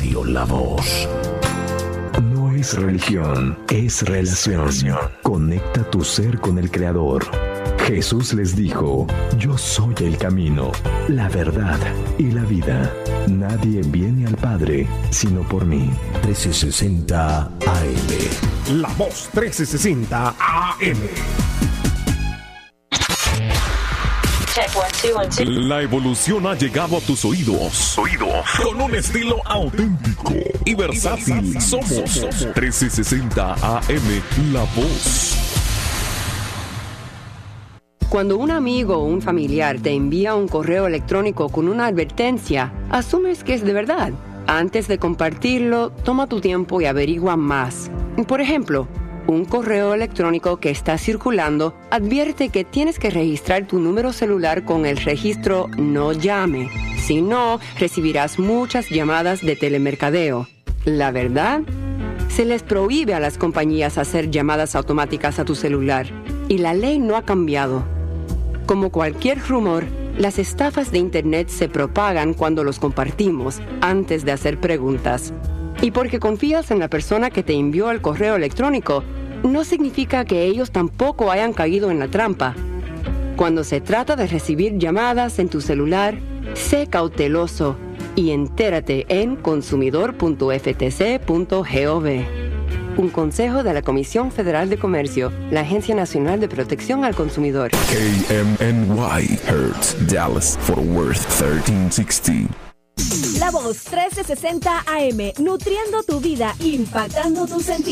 Radio La Voz. No es religión, es relación. Conecta tu ser con el Creador. Jesús les dijo: yo soy el camino, la verdad y la vida. Nadie viene al Padre sino por mí. 1360 AM. La Voz 1360 AM. La evolución ha llegado a tus oídos. Con un estilo auténtico y versátil. Somos 1360 AM, La Voz. Cuando un amigo o un familiar te envía un correo electrónico con una advertencia, asumes que es de verdad. Antes de compartirlo, toma tu tiempo y averigua más. Por ejemplo, un correo electrónico que está circulando advierte que tienes que registrar tu número celular con el registro No Llame. Si no, recibirás muchas llamadas de telemercadeo. ¿La verdad? Se les prohíbe a las compañías hacer llamadas automáticas a tu celular y la ley no ha cambiado. Como cualquier rumor, las estafas de Internet se propagan cuando los compartimos antes de hacer preguntas. Y porque confías en la persona que te envió el correo electrónico, no significa que ellos tampoco hayan caído en la trampa. Cuando se trata de recibir llamadas en tu celular, sé cauteloso y entérate en consumidor.ftc.gov. Un consejo de la Comisión Federal de Comercio, la Agencia Nacional de Protección al Consumidor. KMNY, Hertz, Dallas, Fort Worth, 1360. La Voz 1360 AM, nutriendo tu vida, impactando tus sentidos.